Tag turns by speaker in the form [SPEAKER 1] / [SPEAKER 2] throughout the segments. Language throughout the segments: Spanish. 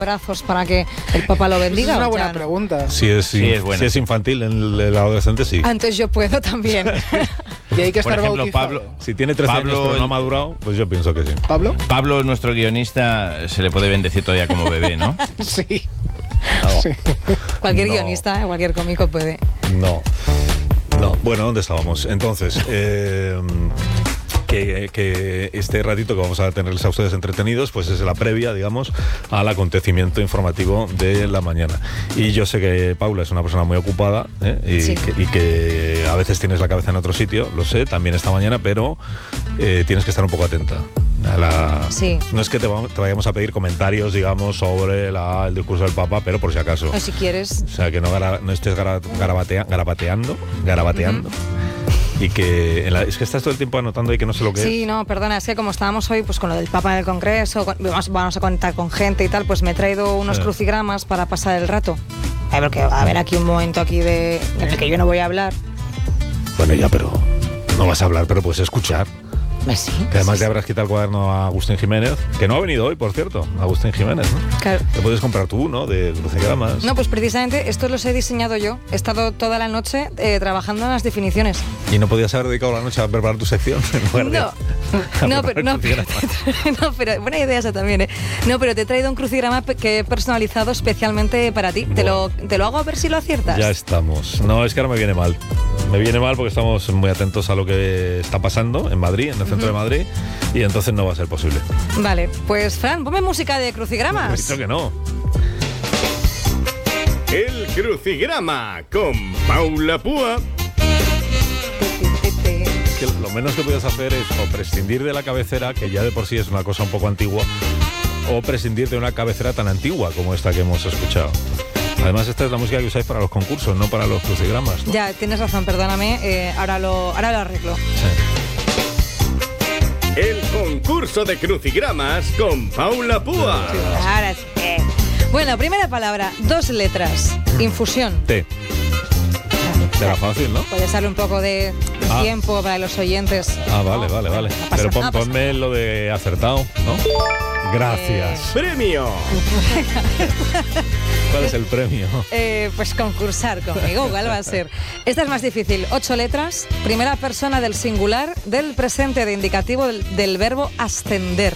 [SPEAKER 1] brazos para que el Papa lo bendiga.
[SPEAKER 2] Es una buena pregunta.
[SPEAKER 3] Si es infantil en el adolescente, sí.
[SPEAKER 1] Antes yo puedo también.
[SPEAKER 2] Y hay que estar
[SPEAKER 4] Por ejemplo,
[SPEAKER 2] bautizado.
[SPEAKER 4] Pablo,
[SPEAKER 3] Si tiene 13 años pero no ha madurado, pues yo pienso que sí.
[SPEAKER 2] ¿Pablo?
[SPEAKER 4] nuestro guionista, se le puede bendecir todavía como bebé, ¿no?
[SPEAKER 2] Sí.
[SPEAKER 3] No.
[SPEAKER 2] Sí.
[SPEAKER 1] Cualquier
[SPEAKER 3] No.
[SPEAKER 1] guionista, cualquier cómico puede.
[SPEAKER 3] No. Bueno, ¿dónde estábamos? Entonces, que este ratito que vamos a tenerles a ustedes entretenidos, pues es la previa, digamos, al acontecimiento informativo de la mañana. Y yo sé que Paula es una persona muy ocupada,
[SPEAKER 1] Sí.
[SPEAKER 3] y que a veces tienes la cabeza en otro sitio, lo sé, también esta mañana, pero tienes que estar un poco atenta.
[SPEAKER 1] Sí.
[SPEAKER 3] No es que te vayamos a pedir comentarios, digamos, sobre el discurso del Papa, pero por si acaso.
[SPEAKER 1] O si quieres.
[SPEAKER 3] O sea, que no estés garabateando. Y que es que estás todo el tiempo anotando y que no sé lo que
[SPEAKER 1] Sí,
[SPEAKER 3] es.
[SPEAKER 1] no, perdona, es que como estábamos hoy pues con lo del Papa en el Congreso, vamos a contar con gente y tal, pues me he traído unos crucigramas para pasar el rato. Porque va a haber aquí un momento en el que yo no voy a hablar.
[SPEAKER 3] Bueno, ya, pero no vas a hablar, pero puedes escuchar.
[SPEAKER 1] Sí.
[SPEAKER 3] Que además le habrás quitado el cuaderno a Agustín Jiménez, que no ha venido hoy, por cierto, Agustín Jiménez, ¿no?
[SPEAKER 1] Claro.
[SPEAKER 3] Te puedes comprar tú, ¿no? De crucigramas.
[SPEAKER 1] No, pues precisamente estos los he diseñado yo. He estado toda la noche trabajando en las definiciones.
[SPEAKER 3] ¿Y no podías haber dedicado la noche a preparar tu sección?
[SPEAKER 1] No, pero buena idea esa también, ¿eh? No, pero te he traído un crucigrama que he personalizado especialmente para ti.
[SPEAKER 3] Bueno.
[SPEAKER 1] Te lo hago a ver si lo aciertas.
[SPEAKER 3] Ya estamos. No, es que ahora me viene mal. Me viene mal porque estamos muy atentos a lo que está pasando en Madrid, en el centro de Madrid, y entonces no va a ser posible.
[SPEAKER 1] Vale, pues Fran, ponme música de crucigramas.
[SPEAKER 3] He dicho que no.
[SPEAKER 5] El crucigrama con Paula Púa.
[SPEAKER 3] Que lo menos que puedes hacer es o prescindir de la cabecera, que ya de por sí es una cosa un poco antigua, o prescindir de una cabecera tan antigua como esta que hemos escuchado. Además, esta es la música que usáis para los concursos, no para los crucigramas, ¿no?
[SPEAKER 1] Ya, tienes razón, perdóname, ahora lo arreglo.
[SPEAKER 3] Sí.
[SPEAKER 5] El concurso de crucigramas con Paula Púa.
[SPEAKER 1] Ahora sí. Bueno, primera palabra, 2 letras, infusión.
[SPEAKER 3] T. Era fácil, ¿no?
[SPEAKER 1] Puedes darle un poco de tiempo para los oyentes.
[SPEAKER 3] Vale.
[SPEAKER 1] No pasa
[SPEAKER 3] Pero
[SPEAKER 1] nada,
[SPEAKER 3] ponme lo de acertado, ¿no? Gracias.
[SPEAKER 5] Premio.
[SPEAKER 3] ¿Cuál es el premio?
[SPEAKER 1] Pues concursar conmigo, ¿cuál va a ser? Esta es más difícil, 8 letras, primera persona del singular, del presente de indicativo del verbo ascender.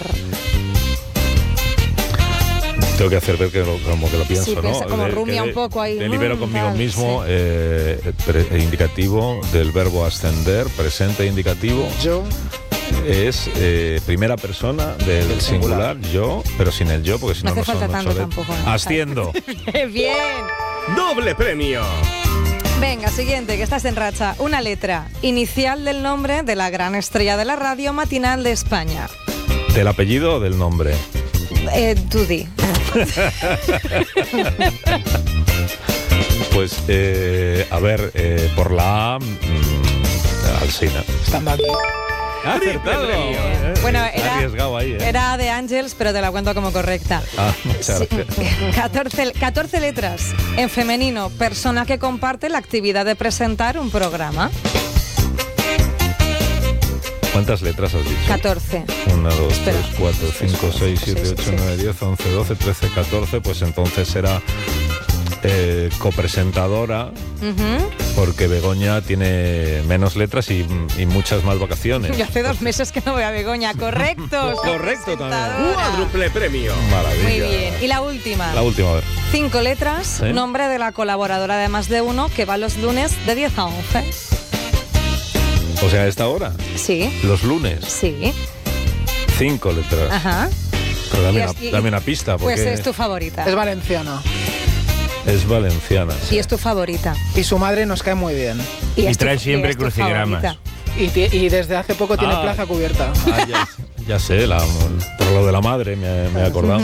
[SPEAKER 3] Tengo que hacer ver como que lo pienso,
[SPEAKER 1] Sí,
[SPEAKER 3] ¿no?
[SPEAKER 1] piensa como rumia un poco ahí.
[SPEAKER 3] Delibero conmigo
[SPEAKER 1] Tal,
[SPEAKER 3] mismo, indicativo del verbo ascender, presente indicativo.
[SPEAKER 2] Yo.
[SPEAKER 3] Es primera persona del singular, yo, pero sin el yo, porque si
[SPEAKER 1] No
[SPEAKER 3] no,
[SPEAKER 1] hace falta
[SPEAKER 3] son
[SPEAKER 1] tanto
[SPEAKER 3] obsoletos.
[SPEAKER 1] tampoco, ¿no?
[SPEAKER 3] Asciendo.
[SPEAKER 1] Bien.
[SPEAKER 5] Doble premio.
[SPEAKER 1] Venga, siguiente, que estás en racha. Una letra, inicial del nombre de la gran estrella de la radio matinal de España.
[SPEAKER 3] ¿Del apellido o del nombre?
[SPEAKER 1] Tú di.
[SPEAKER 3] Pues, a ver, por la A, Alsina.
[SPEAKER 2] Estando aquí.
[SPEAKER 3] ¡Acertado!
[SPEAKER 1] Bueno,
[SPEAKER 3] Arriesgado ahí, ¿eh?
[SPEAKER 1] era de Ángels, pero te la cuento como correcta.
[SPEAKER 3] Muchas
[SPEAKER 1] Sí,
[SPEAKER 3] gracias.
[SPEAKER 1] 14 letras. En femenino, persona que comparte la actividad de presentar un programa.
[SPEAKER 3] ¿Cuántas letras has dicho?
[SPEAKER 1] 14.
[SPEAKER 3] 1, 2,
[SPEAKER 1] Espera.
[SPEAKER 3] 3, 4, 5, 6, 7,
[SPEAKER 1] Sí,
[SPEAKER 3] 8,
[SPEAKER 1] sí.
[SPEAKER 3] 9, 10, 11, 12, 13, 14. Pues entonces será copresentadora, porque Begoña tiene menos letras y muchas más vacaciones.
[SPEAKER 1] Yo hace 2 meses que no voy a Begoña. Correcto.
[SPEAKER 3] Correcto también.
[SPEAKER 5] Cuádruple premio.
[SPEAKER 3] Maravilla.
[SPEAKER 1] Muy bien. Y la última.
[SPEAKER 3] La última, a ver.
[SPEAKER 1] 5 letras,
[SPEAKER 3] ¿Sí?
[SPEAKER 1] nombre de la colaboradora de Más de Uno, que va los lunes de 10 a 11.
[SPEAKER 3] O sea, a esta hora,
[SPEAKER 1] Sí,
[SPEAKER 3] los lunes,
[SPEAKER 1] sí.
[SPEAKER 3] 5 letras.
[SPEAKER 1] Ajá.
[SPEAKER 3] Pero
[SPEAKER 1] Y
[SPEAKER 3] dame una pista, porque
[SPEAKER 1] Pues es tu favorita.
[SPEAKER 2] Es valenciana.
[SPEAKER 3] es valenciana.
[SPEAKER 1] Y es tu favorita.
[SPEAKER 2] Y su madre nos cae muy bien.
[SPEAKER 4] Y
[SPEAKER 1] es
[SPEAKER 4] trae siempre
[SPEAKER 1] es tu
[SPEAKER 4] crucigramas.
[SPEAKER 1] favorita.
[SPEAKER 2] Y desde hace poco tiene plaza cubierta.
[SPEAKER 3] Ya sé, por lo de la madre me he acordado.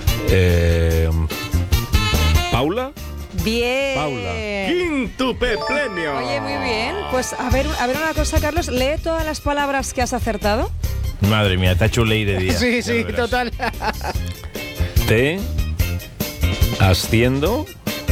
[SPEAKER 3] ¿Paula?
[SPEAKER 1] Bien.
[SPEAKER 3] Paula.
[SPEAKER 5] Quíntuple premio.
[SPEAKER 1] Oye, muy bien. Pues a ver una cosa, Carlos. Lee todas las palabras que has acertado.
[SPEAKER 4] Madre mía, te ha hecho ley de día.
[SPEAKER 2] Sí,
[SPEAKER 4] Ya
[SPEAKER 2] sí,
[SPEAKER 4] lo verás.
[SPEAKER 2] total.
[SPEAKER 3] T. Asciendo.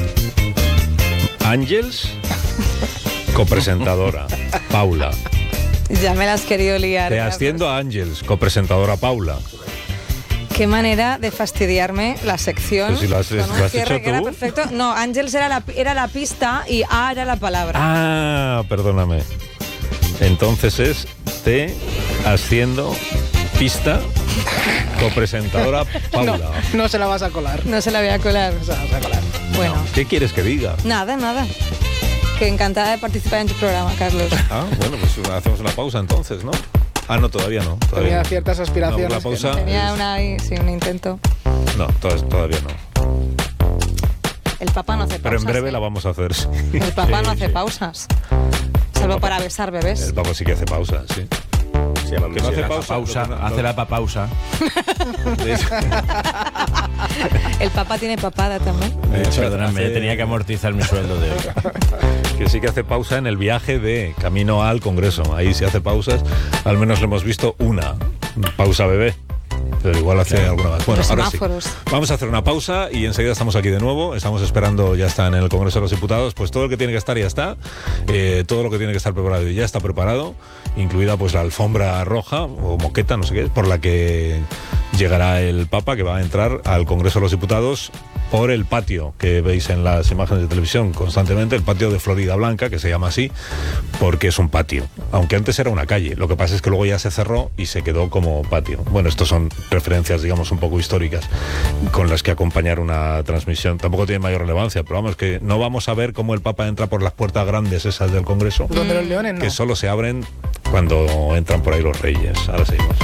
[SPEAKER 3] Ángels. Copresentadora. Paula.
[SPEAKER 1] Ya me la has querido liar.
[SPEAKER 3] Te
[SPEAKER 1] Carlos.
[SPEAKER 3] asciendo a Ángels. Copresentadora Paula.
[SPEAKER 1] Qué manera de fastidiarme la sección.
[SPEAKER 3] Pues si lo has
[SPEAKER 1] con un
[SPEAKER 3] hecho
[SPEAKER 1] cierre que era
[SPEAKER 3] tú.
[SPEAKER 1] perfecto. No, Ángels era la pista y A era la palabra.
[SPEAKER 3] Ah, perdóname. Entonces es T haciendo pista copresentadora Paula.
[SPEAKER 2] No se la vas a colar.
[SPEAKER 1] No se la voy a colar.
[SPEAKER 2] No se la vas a colar.
[SPEAKER 1] Bueno,
[SPEAKER 3] ¿Qué quieres que diga?
[SPEAKER 1] nada. Que encantada de participar en tu programa, Carlos.
[SPEAKER 3] Ah, bueno, pues hacemos una pausa entonces, ¿no? Ah, no, todavía no.
[SPEAKER 2] Tenía
[SPEAKER 3] no.
[SPEAKER 2] ciertas aspiraciones.
[SPEAKER 3] No, la pausa.
[SPEAKER 1] Tenía un intento.
[SPEAKER 3] No, todavía no.
[SPEAKER 1] El papá no hace pausas.
[SPEAKER 3] Pero en breve
[SPEAKER 1] ¿eh?
[SPEAKER 3] la vamos a hacer. Sí.
[SPEAKER 1] El papá
[SPEAKER 3] Sí,
[SPEAKER 1] no hace
[SPEAKER 3] sí.
[SPEAKER 1] pausas. Salvo para besar bebés.
[SPEAKER 3] El papá sí que hace pausa, sí.
[SPEAKER 5] Se llama
[SPEAKER 3] Que no hace
[SPEAKER 5] Luciana.
[SPEAKER 3] pausa.
[SPEAKER 4] Hace la papausa.
[SPEAKER 3] De hecho,
[SPEAKER 1] El papá tiene papada también.
[SPEAKER 4] Perdóname, tenía que amortizar mi sueldo de hoy.
[SPEAKER 3] que sí que hace pausa en el viaje de camino al Congreso. Ahí sí hace pausas. Al menos lo hemos visto una pausa bebé. Pero igual hace alguna más. Bueno,
[SPEAKER 1] Los
[SPEAKER 3] ahora sí.
[SPEAKER 1] semáforos.
[SPEAKER 3] Vamos a hacer una pausa y enseguida estamos aquí de nuevo. Estamos esperando, ya está en el Congreso de los Diputados. Pues todo lo que tiene que estar ya está. Todo lo que tiene que estar preparado ya está preparado. Incluida pues la alfombra roja o moqueta, no sé qué, por la que llegará el Papa, que va a entrar al Congreso de los Diputados por el patio que veis en las imágenes de televisión constantemente, el patio de Florida Blanca, que se llama así porque es un patio, aunque antes era una calle. Lo que pasa es que luego ya se cerró y se quedó como patio. Bueno, estos son referencias, digamos, un poco históricas con las que acompañar una transmisión. Tampoco tiene mayor relevancia, pero vamos, que no vamos a ver cómo el Papa entra por las puertas grandes esas del Congreso,
[SPEAKER 2] Donde los leones no.
[SPEAKER 3] que solo se abren cuando entran por ahí los reyes. Ahora seguimos.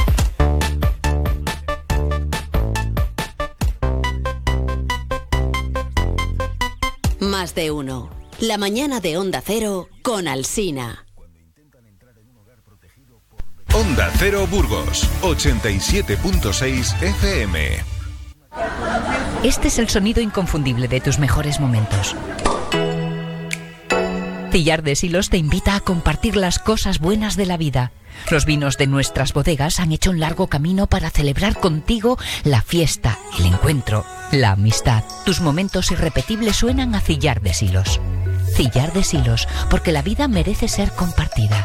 [SPEAKER 6] Más de uno. La mañana de Onda Cero con Alsina.
[SPEAKER 7] Onda Cero Burgos, 87.6 FM.
[SPEAKER 8] Este es el sonido inconfundible de tus mejores momentos. Cillar de Silos te invita a compartir las cosas buenas de la vida. Los vinos de nuestras bodegas han hecho un largo camino para celebrar contigo la fiesta, el encuentro, la amistad. Tus momentos irrepetibles suenan a Cillar de Silos. Cillar de Silos, porque la vida merece ser compartida.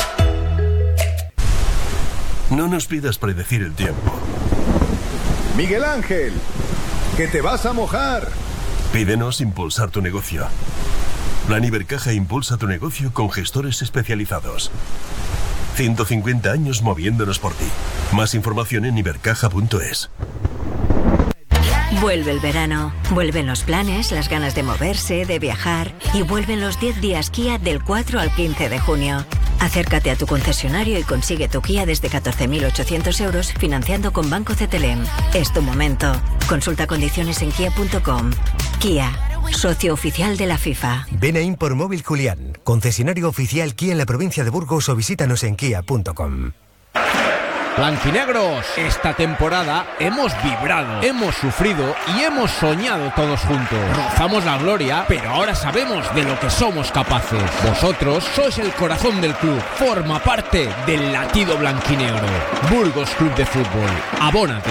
[SPEAKER 9] No nos pidas predecir el tiempo.
[SPEAKER 10] Miguel Ángel, que te vas a mojar.
[SPEAKER 9] Pídenos impulsar tu negocio. Plan Ibercaja impulsa tu negocio con gestores especializados. 150 años moviéndonos por ti. Más información en ibercaja.es.
[SPEAKER 11] Vuelve el verano, vuelven los planes, las ganas de moverse, de viajar y vuelven los 10 días Kia del 4 al 15 de junio. Acércate a tu concesionario y consigue tu Kia desde 14.800 euros financiando con Banco CTLM. Es tu momento. Consulta condiciones en kia.com. Kia, socio oficial de la FIFA.
[SPEAKER 12] Ven a Import Móvil Julián, concesionario oficial Kia en la provincia de Burgos o visítanos en kia.com.
[SPEAKER 13] Blanquinegros, esta temporada hemos vibrado, hemos sufrido y hemos soñado todos juntos. Rozamos la gloria, pero ahora sabemos de lo que somos capaces. Vosotros sois el corazón del club, forma parte del latido blanquinegro. Burgos Club de Fútbol, abónate.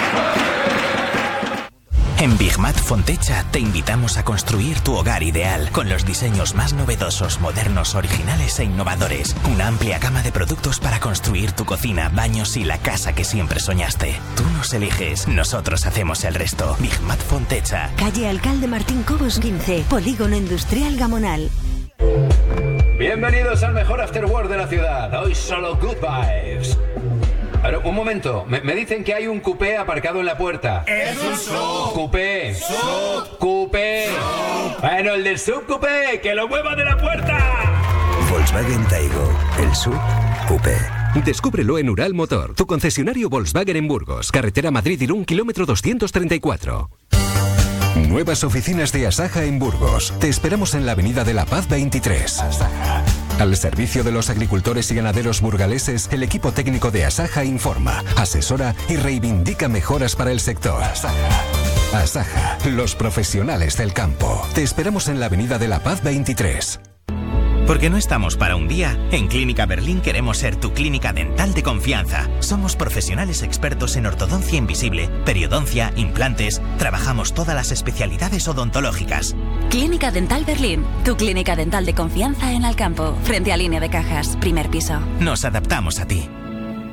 [SPEAKER 14] En Bigmat Fontecha te invitamos a construir tu hogar ideal con los diseños más novedosos, modernos, originales e innovadores. Una amplia gama de productos para construir tu cocina, baños y la casa que siempre soñaste. Tú nos eliges, nosotros hacemos el resto. Bigmat Fontecha.
[SPEAKER 11] Calle Alcalde Martín Cobos 15, Polígono Industrial Gamonal.
[SPEAKER 15] Bienvenidos al mejor afterwork de la ciudad. Hoy solo good vibes. Pero un momento, me dicen que hay un coupé aparcado en la puerta.
[SPEAKER 16] ¡Es un sub!
[SPEAKER 15] ¡Coupé!
[SPEAKER 16] ¡Sub!
[SPEAKER 15] ¡Coupé!
[SPEAKER 16] ¡Sub!
[SPEAKER 15] Bueno, el del subcoupé, ¡que lo mueva de la puerta!
[SPEAKER 17] Volkswagen Taigo, el sub coupé.
[SPEAKER 18] Descúbrelo en Ural Motor, tu concesionario Volkswagen en Burgos, carretera Madrid-Irún, kilómetro 234.
[SPEAKER 7] Nuevas oficinas de Asaja en Burgos. Te esperamos en la Avenida de la Paz 23. Asaja. Al servicio de los agricultores y ganaderos burgaleses, el equipo técnico de Asaja informa, asesora y reivindica mejoras para el sector. Asaja. Asaja, los profesionales del campo. Te esperamos en la Avenida de la Paz 23.
[SPEAKER 14] Porque no estamos para un día, en Clínica Berlín queremos ser tu clínica dental de confianza. Somos profesionales expertos en ortodoncia invisible, periodoncia, implantes. Trabajamos todas las especialidades odontológicas.
[SPEAKER 19] Clínica Dental Berlín, tu clínica dental de confianza en Alcampo, frente a Línea de Cajas, primer piso.
[SPEAKER 14] Nos adaptamos a ti.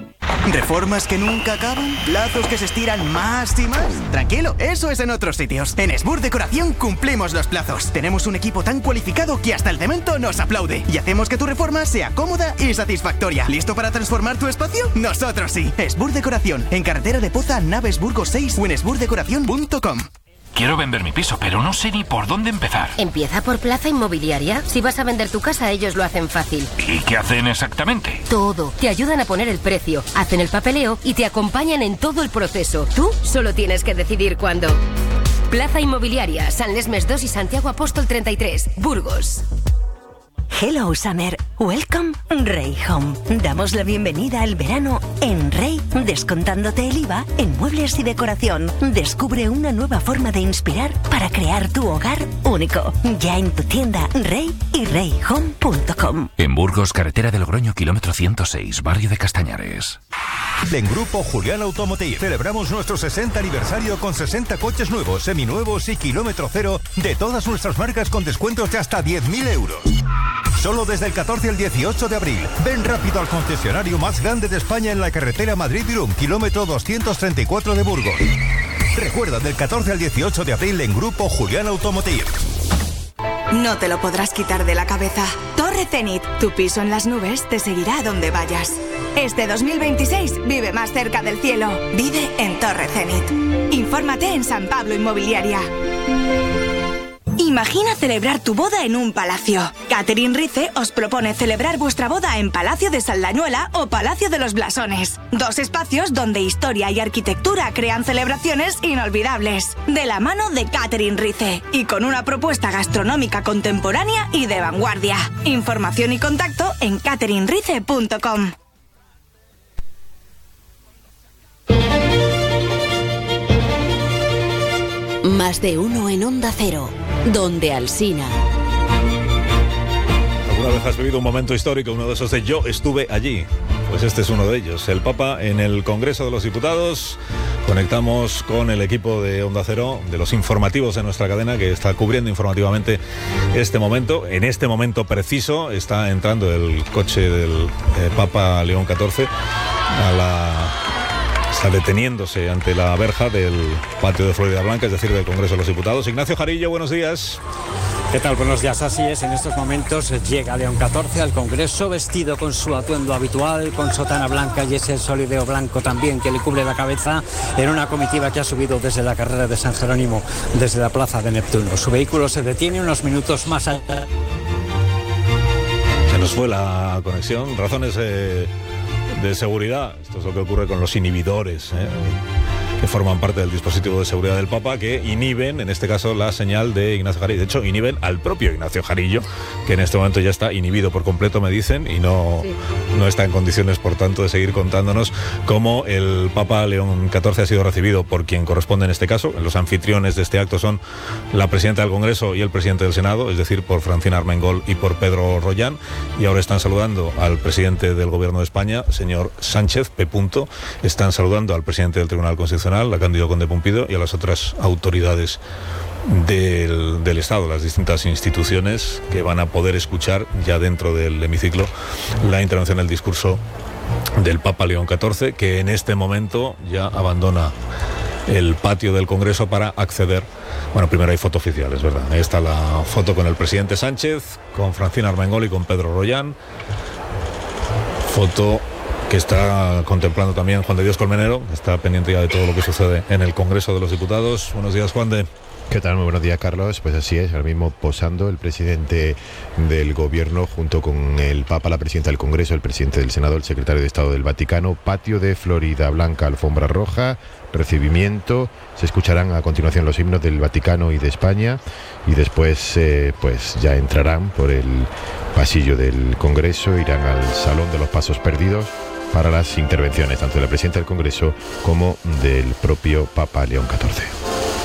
[SPEAKER 20] ¿Reformas que nunca acaban? ¿Plazos que se estiran más y más? Tranquilo, eso es en otros sitios. En Esbur Decoración cumplimos los plazos. Tenemos un equipo tan cualificado que hasta el cemento nos aplaude. Y hacemos que tu reforma sea cómoda y satisfactoria. ¿Listo para transformar tu espacio? Nosotros sí. Esbur Decoración, en carretera de Poza, Naves Burgos 6 o en esburdecoración.com.
[SPEAKER 21] Quiero vender mi piso, pero no sé ni por dónde empezar.
[SPEAKER 22] Empieza por Plaza Inmobiliaria. Si vas a vender tu casa, ellos lo hacen fácil.
[SPEAKER 21] ¿Y qué hacen exactamente?
[SPEAKER 22] Todo. Te ayudan a poner el precio, hacen el papeleo y te acompañan en todo el proceso. Tú solo tienes que decidir cuándo. Plaza Inmobiliaria, San Lesmes 2 y Santiago Apóstol 33, Burgos.
[SPEAKER 23] Hello Summer, welcome Rey Home. Damos la bienvenida al verano en Rey, descontándote el IVA en muebles y decoración. Descubre una nueva forma de inspirar para crear tu hogar único. Ya en tu tienda Rey y reyhome.com.
[SPEAKER 21] En Burgos, carretera de Logroño, kilómetro 106, barrio de Castañares.
[SPEAKER 24] En Grupo Julián Automotive celebramos nuestro 60 aniversario con 60 coches nuevos, seminuevos y kilómetro cero de todas nuestras marcas con descuentos de hasta 10.000 euros. Solo desde el 14 al 18 de abril. Ven rápido al concesionario más grande de España en la carretera Madrid-Irún, kilómetro 234 de Burgos. Recuerda, del 14 al 18 de abril en Grupo Julián Automotive.
[SPEAKER 25] No te lo podrás quitar de la cabeza. Torre Zenit, tu piso en las nubes te seguirá a donde vayas. Este 2026 vive más cerca del cielo. Vive en Torre Zenit. Infórmate en San Pablo Inmobiliaria. Imagina celebrar tu boda en un palacio. Catherine Rice os propone celebrar vuestra boda en Palacio de Saldañuela o Palacio de los Blasones. 2 espacios donde historia y arquitectura crean celebraciones inolvidables. De la mano de Catherine Rice y con una propuesta gastronómica contemporánea y de vanguardia. Información y contacto en catherinerice.com.
[SPEAKER 6] Más de uno en Onda Cero, donde Alsina.
[SPEAKER 3] ¿Alguna vez has vivido un momento histórico, uno de esos de yo estuve allí? Pues este es uno de ellos. El Papa en el Congreso de los Diputados. Conectamos con el equipo de Onda Cero, de los informativos de nuestra cadena, que está cubriendo informativamente este momento. En este momento preciso está entrando el coche del Papa León XIV está deteniéndose ante la verja del patio de Florida Blanca, es decir, del Congreso de los Diputados. Ignacio Jarillo, buenos días.
[SPEAKER 26] ¿Qué tal? Buenos días. Así es, en estos momentos llega León XIV al Congreso vestido con su atuendo habitual, con sotana blanca y ese solideo blanco también que le cubre la cabeza, en una comitiva que ha subido desde la carrera de San Jerónimo, desde la plaza de Neptuno. Su vehículo se detiene unos minutos más allá.
[SPEAKER 3] Se nos fue la conexión, razones de seguridad. Esto es lo que ocurre con los inhibidores, que forman parte del dispositivo de seguridad del Papa, que inhiben, en este caso, la señal de Ignacio Jarillo. De hecho, inhiben al propio Ignacio Jarillo, que en este momento ya está inhibido por completo, me dicen, y no está en condiciones, por tanto, de seguir contándonos cómo el Papa León XIV ha sido recibido por quien corresponde en este caso. Los anfitriones de este acto son la presidenta del Congreso y el presidente del Senado, es decir, por Francina Armengol y por Pedro Rollán, y ahora están saludando al presidente del Gobierno de España, señor Sánchez, P. Están saludando al presidente del Tribunal Constitucional, a Cándido Conde Pumpido, y a las otras autoridades del Estado, las distintas instituciones que van a poder escuchar ya dentro del hemiciclo la intervención, el discurso del Papa León XIV, que en este momento ya abandona el patio del Congreso para acceder. Bueno, primero hay foto oficial, es verdad. Ahí está la foto con el presidente Sánchez, con Francina Armengol y con Pedro Rollán. Foto que está contemplando también Juan de Dios Colmenero, que está pendiente ya de todo lo que sucede en el Congreso de los Diputados. Buenos días, Juan de.
[SPEAKER 27] ¿Qué tal? Muy buenos días, Carlos. Pues así es, ahora mismo posando el presidente del Gobierno junto con el Papa, la presidenta del Congreso, el presidente del Senado, el secretario de Estado del Vaticano. Patio de Florida Blanca, alfombra roja, recibimiento. Se escucharán a continuación los himnos del Vaticano y de España, y después pues ya entrarán por el pasillo del Congreso, irán al Salón de los Pasos Perdidos para las intervenciones tanto de la presidenta del Congreso como del propio Papa León XIV.